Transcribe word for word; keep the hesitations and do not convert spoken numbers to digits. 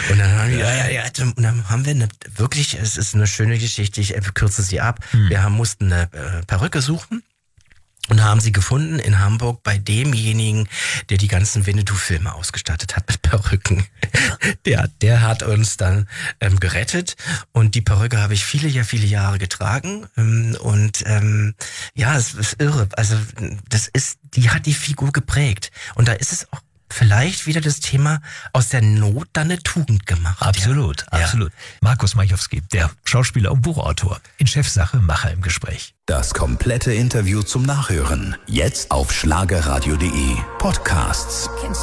Und dann haben wir, ja, ja, ja, und dann haben wir eine, wirklich, es ist eine schöne Geschichte, ich kürze sie ab. Hm. Wir haben, mussten eine äh, Perücke suchen. Und haben sie gefunden in Hamburg bei demjenigen, der die ganzen Winnetou-Filme ausgestattet hat mit Perücken. Der, der hat uns dann ähm, gerettet und die Perücke habe ich viele, ja viele Jahre getragen ähm, und ähm, ja, es ist irre. Also das ist, die hat die Figur geprägt und da ist es auch vielleicht wieder das Thema aus der Not dann eine Tugend gemacht. Absolut, ja. absolut. Ja. Markus Majchowski, der Schauspieler und Buchautor, in Chefsache Macher im Gespräch. Das komplette Interview zum Nachhören. Jetzt auf schlagerradio punkt de Podcasts.